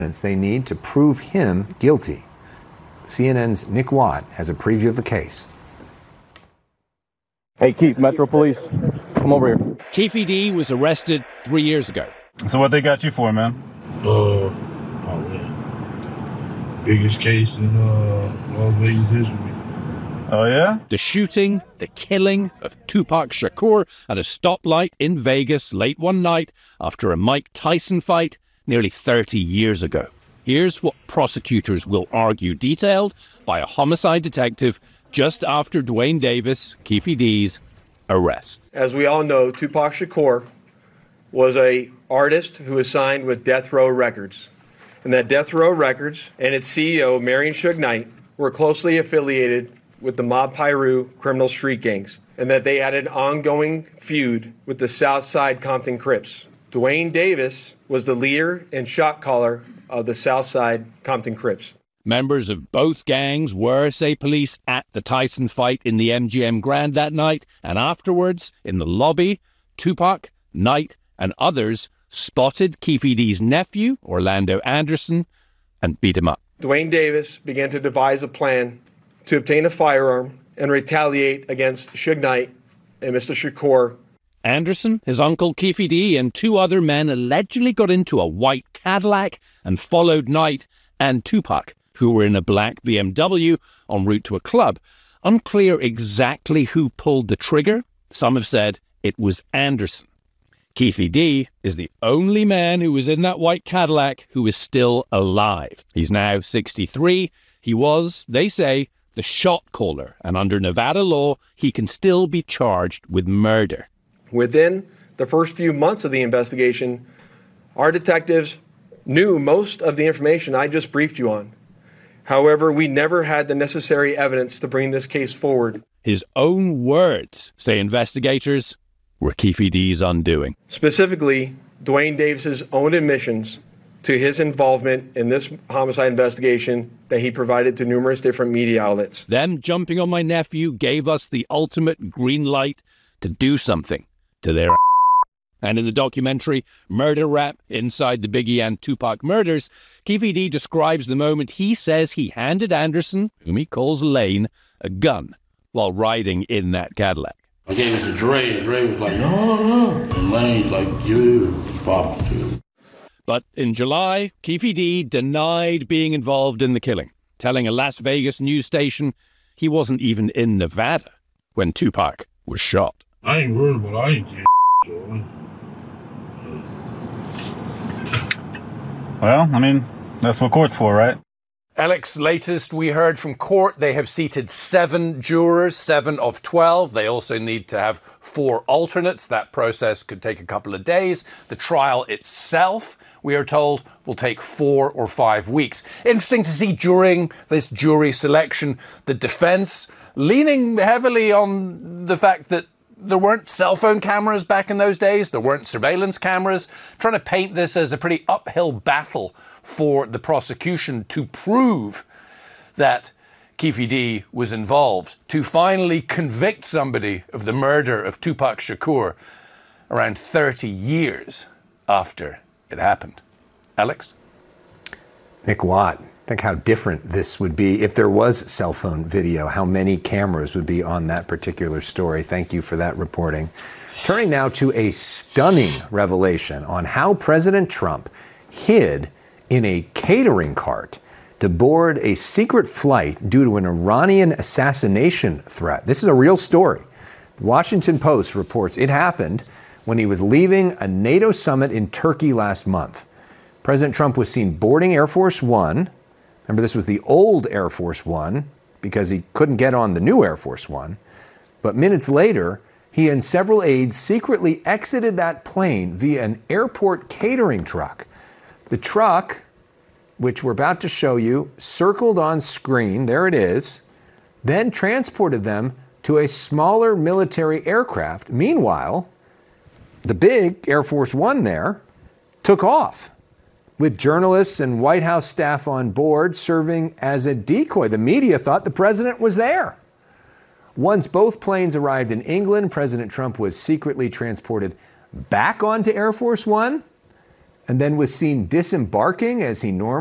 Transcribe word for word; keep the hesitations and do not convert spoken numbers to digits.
they need to prove him guilty. C N N's Nick Watt has a preview of the case. Hey, Keith, Metro Police, come over here. Keefe D was arrested three years ago. So what they got you for, man? Uh, oh man, biggest case in uh, Las Vegas history. Oh yeah? The shooting, the killing of Tupac Shakur at a stoplight in Vegas late one night after a Mike Tyson fight nearly thirty years ago. Here's what prosecutors will argue, detailed by a homicide detective just after Duane Davis, Keefe D's, arrest. As we all know, Tupac Shakur was a artist who was signed with Death Row Records. And that Death Row Records and its C E O, Marion Suge Knight, were closely affiliated with the Mob Piru criminal street gangs, and that they had an ongoing feud with the Southside Compton Crips. Duane Davis was the leader and shot caller of the Southside Compton Crips. Members of both gangs were, say police, at the Tyson fight in the M G M Grand that night, and afterwards, in the lobby, Tupac, Knight, and others spotted Keefe D's nephew, Orlando Anderson, and beat him up. Duane Davis began to devise a plan to obtain a firearm and retaliate against Suge Knight and Mister Shakur. Anderson, his uncle Keefe D, and two other men allegedly got into a white Cadillac and followed Knight and Tupac, who were in a black B M W en route to a club. Unclear exactly who pulled the trigger. Some have said it was Anderson. Keefe D is the only man who was in that white Cadillac who is still alive. He's now sixty-three. He was, they say, the shot caller, and under Nevada law, he can still be charged with murder. Within the first few months of the investigation, our detectives knew most of the information I just briefed you on. However, we never had the necessary evidence to bring this case forward. His own words, say investigators, were Keefe D's undoing. Specifically, Duane Davis's own admissions to his involvement in this homicide investigation that he provided to numerous different media outlets. Them jumping on my nephew gave us the ultimate green light to do something to their And in the documentary Murder Rap Inside the Biggie and Tupac Murders, Keefe D describes the moment he says he handed Anderson, whom he calls Lane, a gun while riding in that Cadillac. I gave it to Dre, and Dre was like, no, no. And Lane's like, you, pop too. But in July, Keefe D denied being involved in the killing, telling a Las Vegas news station he wasn't even in Nevada when Tupac was shot. I ain't worried about I ain't getting so. Well, I mean, that's what court's for, right? Alex, latest we heard from court, they have seated seven jurors, seven of twelve. They also need to have four alternates. That process could take a couple of days. The trial itself, we are told, will take four or five weeks. Interesting to see during this jury selection, the defense leaning heavily on the fact that there weren't cell phone cameras back in those days. There weren't surveillance cameras. Trying to paint this as a pretty uphill battle for the prosecution to prove that Keefe D was involved, to finally convict somebody of the murder of Tupac Shakur around thirty years after it happened. Alex? Nick Watt. Think how different this would be if there was cell phone video, how many cameras would be on that particular story. Thank you for that reporting. Turning now to a stunning revelation on how President Trump hid in a catering cart to board a secret flight due to an Iranian assassination threat. This is a real story. The Washington Post reports it happened when he was leaving a NATO summit in Turkey last month. President Trump was seen boarding Air Force One. Remember, this was the old Air Force One because he couldn't get on the new Air Force One. But minutes later, he and several aides secretly exited that plane via an airport catering truck. The truck, which we're about to show you, circled on screen, there it is, then transported them to a smaller military aircraft. Meanwhile, the big Air Force One there took off, with journalists and White House staff on board serving as a decoy. The media thought the president was there. Once both planes arrived in England, President Trump was secretly transported back onto Air Force One, and then was seen disembarking as he normally